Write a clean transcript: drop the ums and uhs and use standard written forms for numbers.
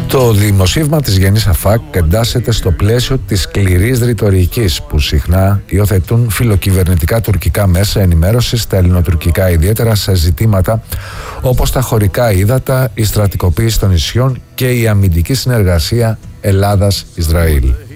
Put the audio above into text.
Το δημοσίευμα της Γενής ΑΦΑΚ εντάσσεται στο πλαίσιο της σκληρής ρητορικής που συχνά υιοθετούν φιλοκυβερνητικά τουρκικά μέσα ενημέρωσης στα ελληνοτουρκικά, ιδιαίτερα σε ζητήματα όπως τα χωρικά ύδατα, η στρατικοποίηση των νησιών και η αμυντική συνεργασία Ελλάδας-Ισραήλ.